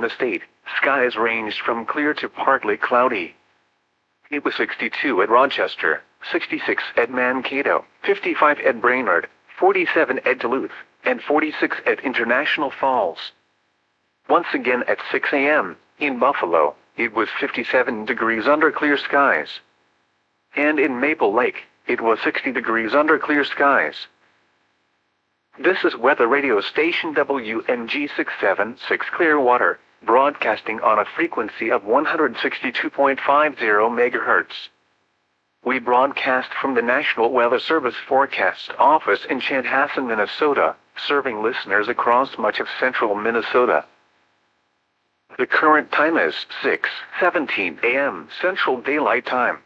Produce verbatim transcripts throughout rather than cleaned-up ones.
the state, skies ranged from clear to partly cloudy. It was sixty-two at Rochester, sixty-six at Mankato, fifty-five at Brainerd, forty-seven at Duluth, and forty-six at International Falls. Once again at six a m, in Buffalo, it was fifty-seven degrees under clear skies. And in Maple Lake, it was sixty degrees under clear skies. This is weather radio station W N G six seventy-six Clearwater, broadcasting on a frequency of one hundred sixty-two point five zero megahertz. We broadcast from the National Weather Service Forecast Office in Chanhassen, Minnesota, serving listeners across much of central Minnesota. The current time is six seventeen a m Central Daylight Time.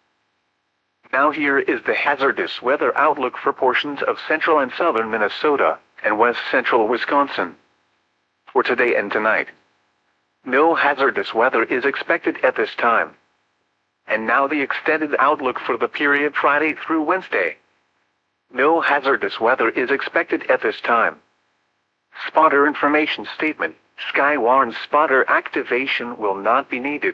Now here is the hazardous weather outlook for portions of central and southern Minnesota, and west central Wisconsin. For today and tonight, no hazardous weather is expected at this time. And now the extended outlook for the period Friday through Wednesday. No hazardous weather is expected at this time. Spotter information statement: Sky warns spotter activation will not be needed.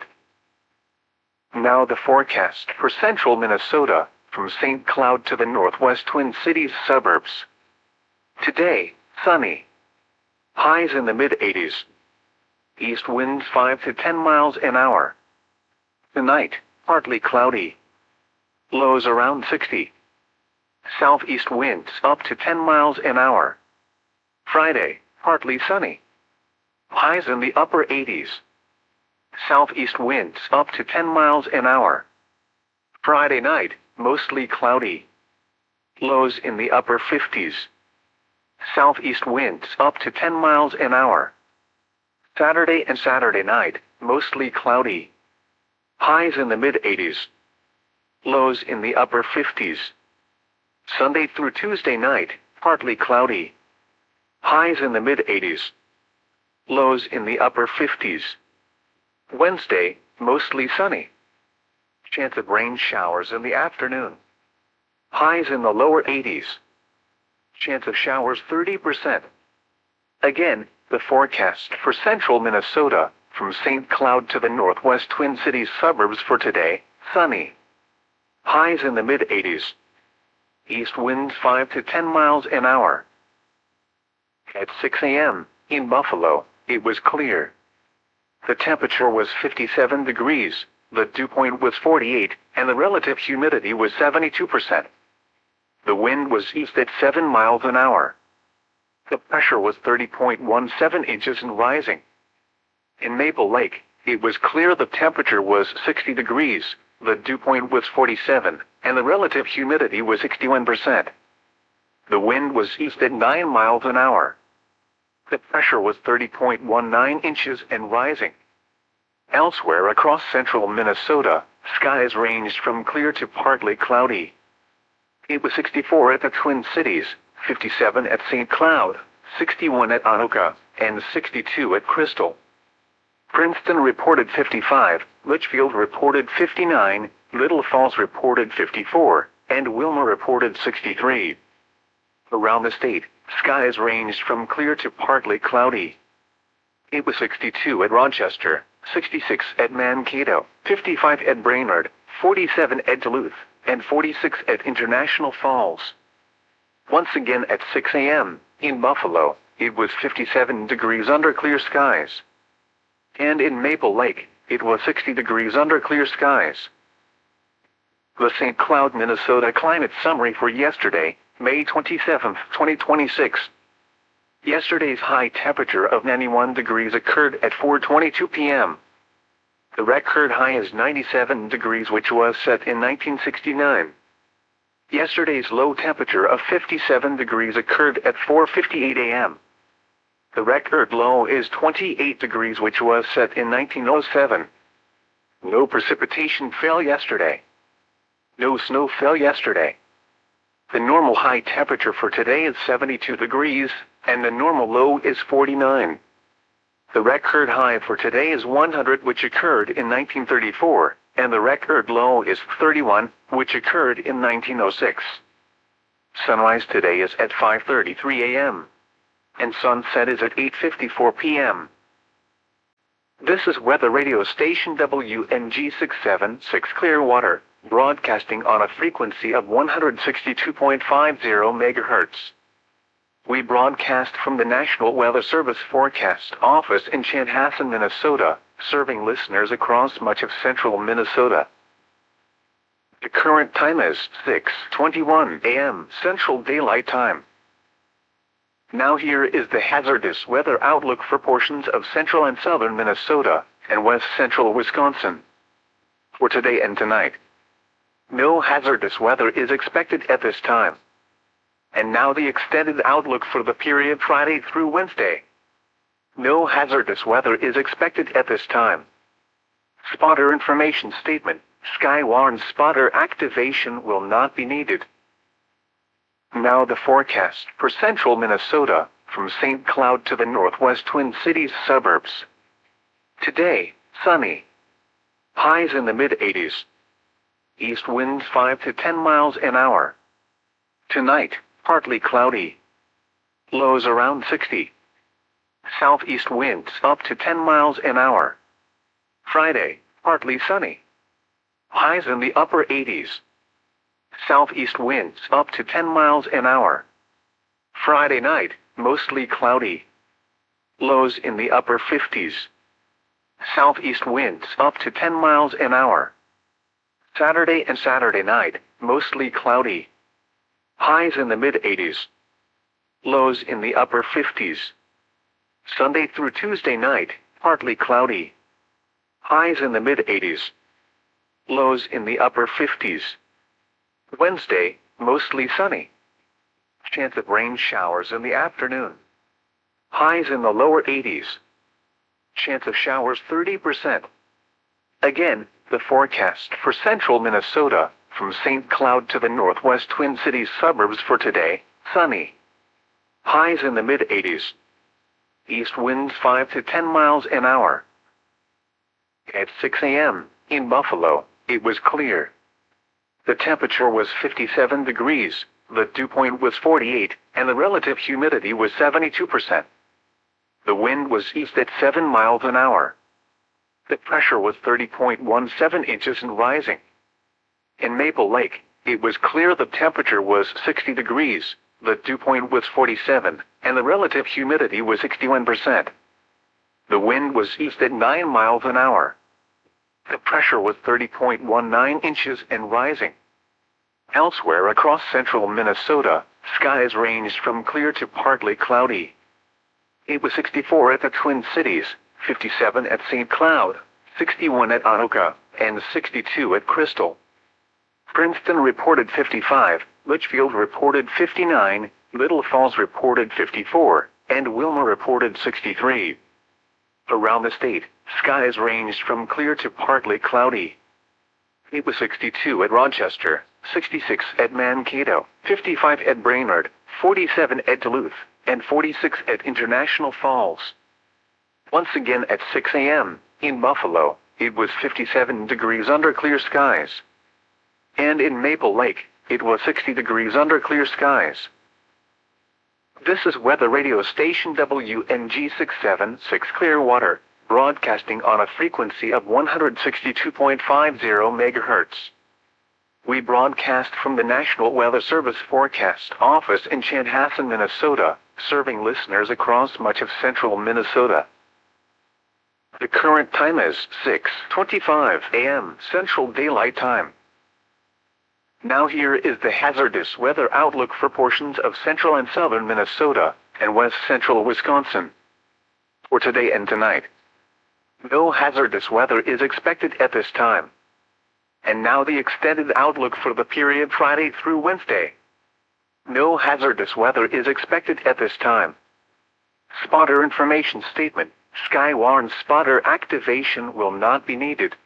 Now the forecast for central Minnesota, from Saint Cloud to the northwest Twin Cities suburbs. Today, sunny. Highs in the mid eighties. East winds five to ten miles an hour. Tonight, partly cloudy. Lows around sixty. Southeast winds up to ten miles an hour. Friday, partly sunny. Highs in the upper eighties. Southeast winds up to ten miles an hour. Friday night, mostly cloudy. Lows in the upper fifties. Southeast winds up to ten miles an hour. Saturday and Saturday night, mostly cloudy. Highs in the mid eighties. Lows in the upper fifties. Sunday through Tuesday night, partly cloudy. Highs in the mid eighties. Lows in the upper fifties. Wednesday, mostly sunny. Chance of rain showers in the afternoon. Highs in the lower eighties. Chance of showers thirty percent. Again, the forecast for central Minnesota, from Saint Cloud to the northwest Twin Cities suburbs for today: sunny. Highs in the mid eighties. East winds five to ten miles an hour. At six a m, in Buffalo, it was clear. The temperature was fifty-seven degrees, the dew point was forty-eight, and the relative humidity was seventy-two percent. The wind was east at seven miles an hour. The pressure was thirty point one seven inches and rising. In Maple Lake, it was clear. The temperature was sixty degrees, the dew point was forty-seven, and the relative humidity was sixty-one percent. The wind was east at nine miles an hour. The pressure was thirty point one nine inches and rising. Elsewhere across central Minnesota, skies ranged from clear to partly cloudy. It was sixty-four at the Twin Cities, fifty-seven at Saint Cloud, sixty-one at Anoka, and sixty-two at Crystal. Princeton reported fifty-five, Litchfield reported fifty-nine, Little Falls reported fifty-four, and Wilmer reported sixty-three. Around the state, skies ranged from clear to partly cloudy. It was sixty-two at Rochester, sixty-six at Mankato, fifty-five at Brainerd, forty-seven at Duluth, and forty-six at International Falls. Once again at six a m, in Buffalo, it was fifty-seven degrees under clear skies. And in Maple Lake, it was sixty degrees under clear skies. The Saint Cloud, Minnesota climate summary for yesterday, May twenty-seventh, twenty twenty-six. Yesterday's high temperature of ninety-one degrees occurred at four twenty-two p m The record high is ninety-seven degrees, which was set in nineteen sixty-nine. Yesterday's low temperature of fifty-seven degrees occurred at four fifty-eight a m The record low is twenty-eight degrees, which was set in nineteen oh seven. No precipitation fell yesterday. No snow fell yesterday. The normal high temperature for today is seventy-two degrees, and the normal low is forty-nine. The record high for today is one hundred, which occurred in nineteen thirty-four, and the record low is thirty-one, which occurred in nineteen oh six. Sunrise today is at five thirty-three a m, and sunset is at eight fifty-four p m This is weather radio station W N G six seven six Clearwater, broadcasting on a frequency of one hundred sixty-two point five zero megahertz. We broadcast from the National Weather Service Forecast Office in Chanhassen, Minnesota, serving listeners across much of central Minnesota. The current time is six twenty-one a m Central Daylight Time. Now here is the hazardous weather outlook for portions of central and southern Minnesota and west central Wisconsin. For today and tonight, no hazardous weather is expected at this time. And now the extended outlook for the period Friday through Wednesday. No hazardous weather is expected at this time. Spotter information statement. Skywarn spotter activation will not be needed. Now the forecast for central Minnesota, from Saint Cloud to the northwest Twin Cities suburbs. Today, sunny. Highs in the mid eighties. East winds five to ten miles an hour. Tonight, partly cloudy. Lows around sixty. Southeast winds up to ten miles an hour. Friday, partly sunny. Highs in the upper eighties. Southeast winds up to ten miles an hour. Friday night, mostly cloudy. Lows in the upper fifties. Southeast winds up to ten miles an hour. Saturday and Saturday night, mostly cloudy. Highs in the mid eighties. Lows in the upper fifties. Sunday through Tuesday night, partly cloudy. Highs in the mid eighties. Lows in the upper fifties. Wednesday, mostly sunny. Chance of rain showers in the afternoon. Highs in the lower eighties. Chance of showers thirty percent. Again, the forecast for central Minnesota, from Saint Cloud to the northwest Twin Cities suburbs for today, sunny. Highs in the mid eighties. East winds five to ten miles an hour. At six a m, in Buffalo, it was clear. The temperature was fifty-seven degrees, the dew point was forty-eight, and the relative humidity was seventy-two percent. The wind was east at seven miles an hour. The pressure was thirty point one seven inches and rising. In Maple Lake, it was clear the temperature was sixty degrees, the dew point was forty-seven, and the relative humidity was sixty-one percent. The wind was east at nine miles an hour. The pressure was thirty point one nine inches and rising. Elsewhere across central Minnesota, skies ranged from clear to partly cloudy. It was sixty-four at the Twin Cities, fifty-seven at Saint Cloud, sixty-one at Anoka, and sixty-two at Crystal. Princeton reported fifty-five, Litchfield reported fifty-nine, Little Falls reported fifty-four, and Wilma reported sixty-three. Around the state, skies ranged from clear to partly cloudy. It was sixty-two at Rochester, sixty-six at Mankato, fifty-five at Brainerd, forty-seven at Duluth, and forty-six at International Falls. Once again at six a m, in Buffalo, it was fifty-seven degrees under clear skies. And in Maple Lake, it was sixty degrees under clear skies. This is weather radio station W N G six seven six Clearwater, broadcasting on a frequency of one hundred sixty-two point five zero megahertz. We broadcast from the National Weather Service Forecast Office in Chanhassen, Minnesota, serving listeners across much of central Minnesota. The current time is six twenty-five a m Central Daylight Time. Now here is the hazardous weather outlook for portions of central and southern Minnesota and west central Wisconsin. For today and tonight, no hazardous weather is expected at this time. And now the extended outlook for the period Friday through Wednesday. No hazardous weather is expected at this time. Spotter information statement. Skywarn spotter activation will not be needed.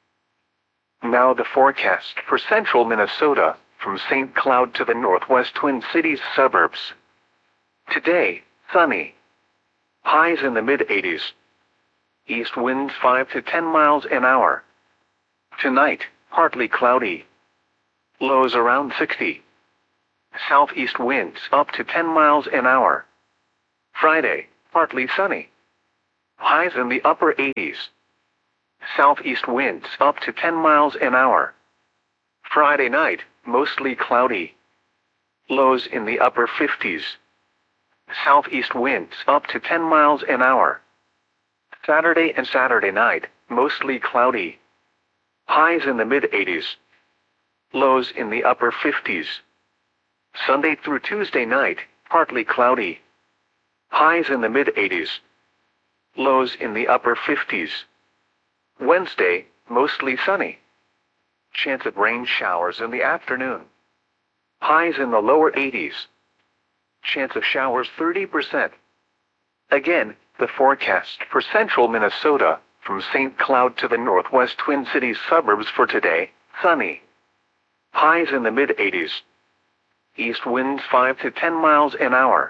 Now the forecast for central Minnesota, from Saint Cloud to the northwest Twin Cities suburbs. Today, sunny. Highs in the mid eighties. East winds five to ten miles an hour. Tonight, partly cloudy. Lows around sixty. Southeast winds up to ten miles an hour. Friday, partly sunny. Highs in the upper eighties. Southeast winds up to ten miles an hour. Friday night, mostly cloudy. Lows in the upper fifties. Southeast winds up to ten miles an hour. Saturday and Saturday night, mostly cloudy. Highs in the mid-eighties. Lows in the upper fifties. Sunday through Tuesday night, partly cloudy. Highs in the mid-eighties. Lows in the upper fifties. Wednesday, mostly sunny. Chance of rain showers in the afternoon. Highs in the lower eighties. Chance of showers thirty percent. Again, the forecast for central Minnesota, from Saint Cloud to the northwest Twin Cities suburbs for today, sunny. Highs in the mid-eighties. East winds five to ten miles an hour.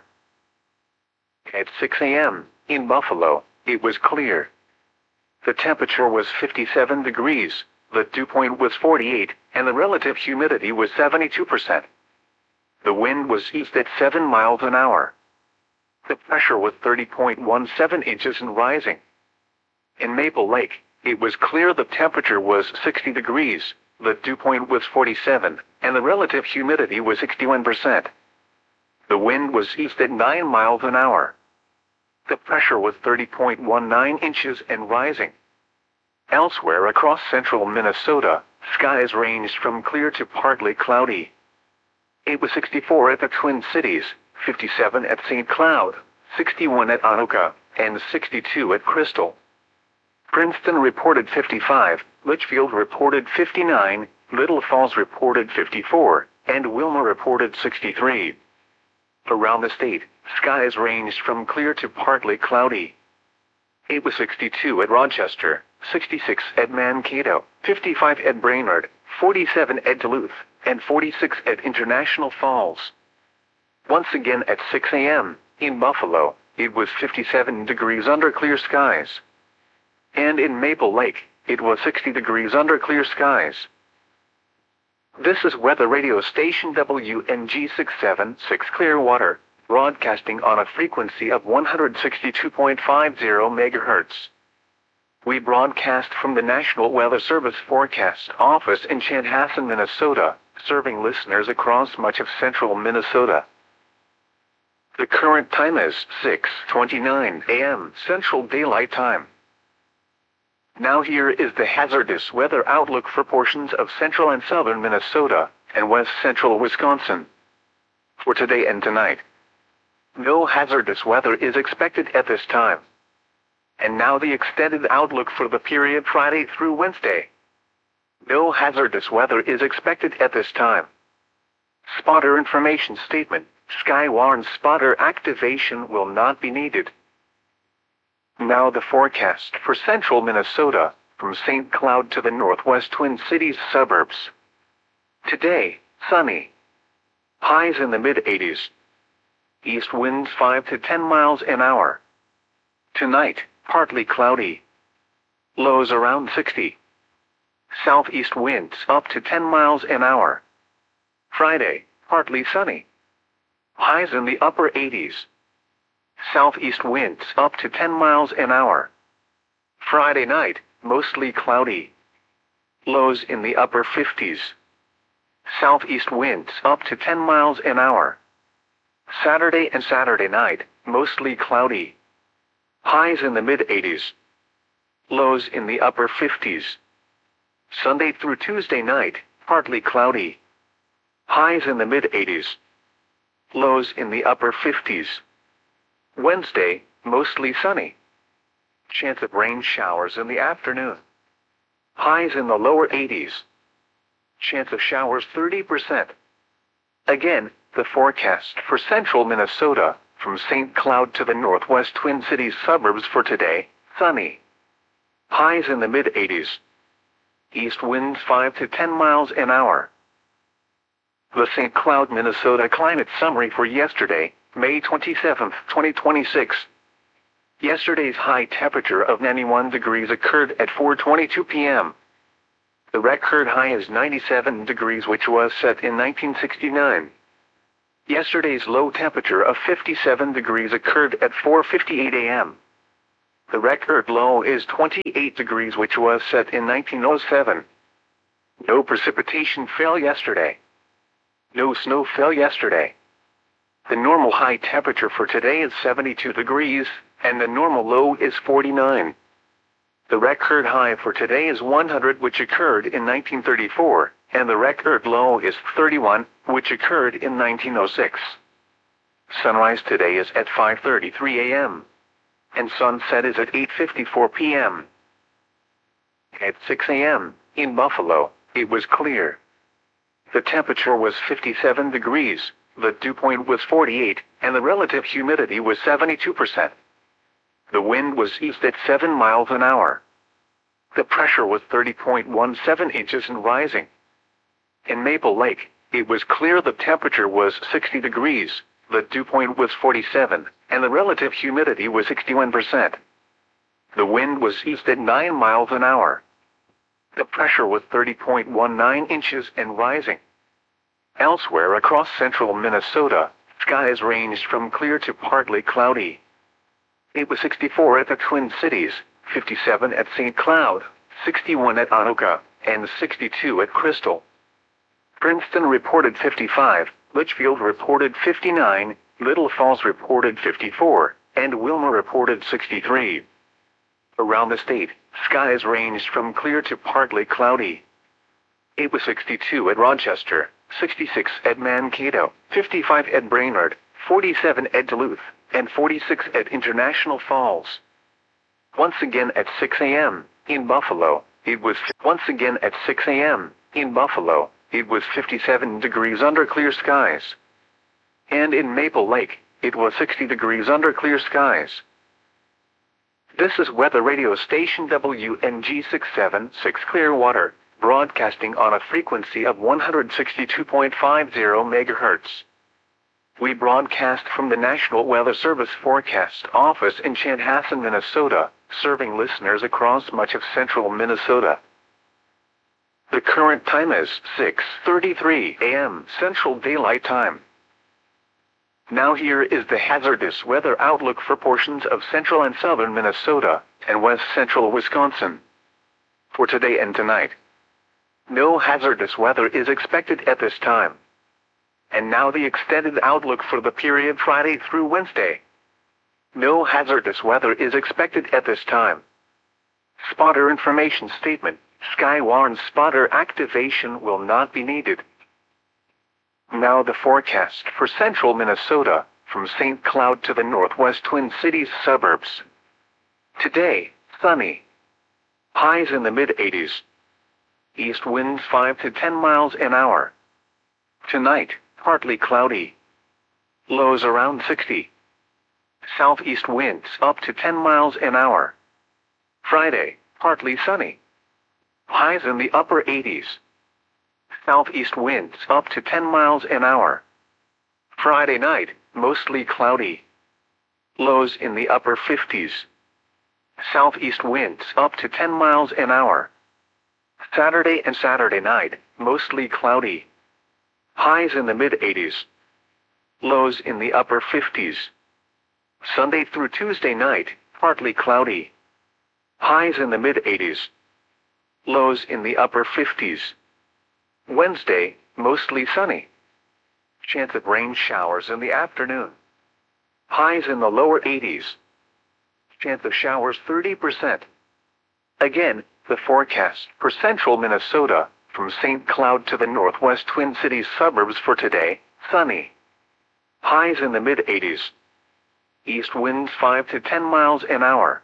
At six a m, in Buffalo, it was clear. The temperature was fifty-seven degrees, the dew point was forty-eight, and the relative humidity was seventy-two percent. The wind was east at seven miles an hour. The pressure was thirty point one seven inches and rising. In Maple Lake, it was clear the temperature was sixty degrees, the dew point was forty-seven, and the relative humidity was sixty-one percent. The wind was east at nine miles an hour. The pressure was thirty point one nine inches and rising. Elsewhere across central Minnesota, skies ranged from clear to partly cloudy. It was sixty-four at the Twin Cities, fifty-seven at Saint Cloud, sixty-one at Anoka, and sixty-two at Crystal. Princeton reported fifty-five, Litchfield reported fifty-nine, Little Falls reported fifty-four, and Wilma reported sixty-three. Around the state, skies ranged from clear to partly cloudy. It was sixty-two at Rochester, sixty-six at Mankato, fifty-five at Brainerd, forty-seven at Duluth, and forty-six at International Falls. Once again at six a m, in Buffalo, it was fifty-seven degrees under clear skies. And in Maple Lake, it was sixty degrees under clear skies. This is weather radio station W N G six seven six Clearwater, broadcasting on a frequency of one hundred sixty-two point five zero megahertz. We broadcast from the National Weather Service Forecast Office in Chanhassen, Minnesota, serving listeners across much of central Minnesota. The current time is six twenty-nine a m Central Daylight Time. Now here is the hazardous weather outlook for portions of central and southern Minnesota, and west central Wisconsin. For today and tonight, no hazardous weather is expected at this time. And now the extended outlook for the period Friday through Wednesday. No hazardous weather is expected at this time. Spotter information statement: Skywarn spotter activation will not be needed. Now the forecast for central Minnesota, from Saint Cloud to the northwest Twin Cities suburbs. Today, sunny. Highs in the mid-eighties. East winds five to ten miles an hour. Tonight, partly cloudy. Lows around sixty. Southeast winds up to ten miles an hour. Friday, partly sunny. Highs in the upper eighties. Southeast winds up to ten miles an hour. Friday night, mostly cloudy. Lows in the upper fifties. Southeast winds up to ten miles an hour. Saturday and Saturday night, mostly cloudy. Highs in the mid-eighties. Lows in the upper fifties. Sunday through Tuesday night, partly cloudy. Highs in the mid-eighties. Lows in the upper fifties. Wednesday, mostly sunny. Chance of rain showers in the afternoon. Highs in the lower eighties. Chance of showers thirty percent. Again, the forecast for central Minnesota, from Saint Cloud to the northwest Twin Cities suburbs for today, sunny. Highs in the mid-eighties. East winds five to ten miles an hour. The Saint Cloud, Minnesota climate summary for yesterday, May twenty-seventh, twenty twenty-six. Yesterday's high temperature of ninety-one degrees occurred at four twenty-two p m The record high is ninety-seven degrees, which was set in nineteen sixty-nine. Yesterday's low temperature of fifty-seven degrees occurred at four fifty-eight a m The record low is twenty-eight degrees, which was set in nineteen oh seven. No precipitation fell yesterday. No snow fell yesterday. The normal high temperature for today is seventy-two degrees, and the normal low is forty-nine. The record high for today is one hundred, which occurred in nineteen thirty-four, and the record low is thirty-one, which occurred in nineteen oh six. Sunrise today is at five thirty-three a m and sunset is at eight fifty-four p m At six a m in Buffalo, it was clear. The temperature was fifty-seven degrees, the dew point was forty-eight, and the relative humidity was seventy-two percent. The wind was east at seven miles an hour. The pressure was thirty point one seven inches and rising. In Maple Lake, it was clear. The temperature was sixty degrees, the dew point was forty-seven, and the relative humidity was sixty-one percent. The wind was east at nine miles an hour. The pressure was thirty point one nine inches and rising. Elsewhere across central Minnesota, skies ranged from clear to partly cloudy. It was sixty-four at the Twin Cities, fifty-seven at Saint Cloud, sixty-one at Anoka, and sixty-two at Crystal. Princeton reported fifty-five, Litchfield reported fifty-nine, Little Falls reported fifty-four, and Wilmer reported sixty-three. Around the state, skies ranged from clear to partly cloudy. It was sixty-two at Rochester, sixty-six at Mankato, fifty-five at Brainerd, forty-seven at Duluth, and forty-six at International Falls. Once again at six a m in Buffalo, it was once again at six a m in Buffalo, it was fifty-seven degrees under clear skies. And in Maple Lake, it was sixty degrees under clear skies. This is weather radio station W N G six seven six Clearwater, broadcasting on a frequency of one hundred sixty-two point five zero megahertz. We broadcast from the National Weather Service Forecast Office in Chanhassen, Minnesota, serving listeners across much of central Minnesota. The current time is six thirty-three a m Central Daylight Time. Now here is the hazardous weather outlook for portions of central and southern Minnesota and west central Wisconsin. For today and tonight, no hazardous weather is expected at this time. And now the extended outlook for the period Friday through Wednesday. No hazardous weather is expected at this time. Spotter information statement. Skywarn spotter activation will not be needed. Now the forecast for central Minnesota, from Saint Cloud to the northwest Twin Cities suburbs. Today, sunny. Highs in the mid eighties. East winds five to ten miles an hour. Tonight, partly cloudy. Lows around sixty. Southeast winds up to ten miles an hour. Friday, partly sunny. Highs in the upper eighties. Southeast winds up to ten miles an hour. Friday night, mostly cloudy. Lows in the upper fifties. Southeast winds up to ten miles an hour. Saturday and Saturday night, mostly cloudy. Highs in the mid eighties. Lows in the upper fifties. Sunday through Tuesday night, partly cloudy. Highs in the mid eighties. Lows in the upper fifties. Wednesday, mostly sunny. Chance of rain showers in the afternoon. Highs in the lower eighties. Chance of showers thirty percent. Again, the forecast for central Minnesota, from Saint Cloud to the northwest Twin Cities suburbs for today, sunny. Highs in the mid eighties. East winds five to ten miles an hour.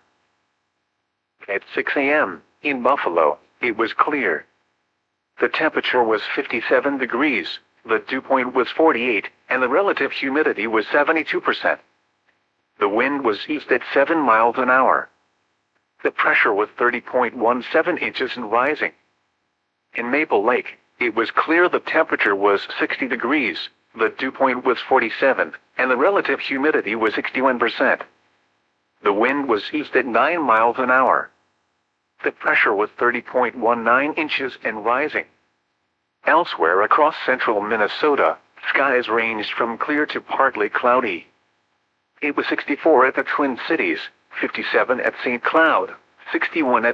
At six a m in Buffalo, it was clear. The temperature was fifty-seven degrees, the dew point was forty-eight, and the relative humidity was seventy-two percent. The wind was east at seven miles an hour. The pressure was thirty point one seven inches and rising. In Maple Lake, it was clear. The temperature was sixty degrees, the dew point was forty-seven, and the relative humidity was sixty-one percent. The wind was east at nine miles an hour. The pressure was thirty point one nine inches and rising. Elsewhere across central Minnesota, skies ranged from clear to partly cloudy. It was sixty-four at the Twin Cities, fifty-seven at Saint Cloud, sixty-one at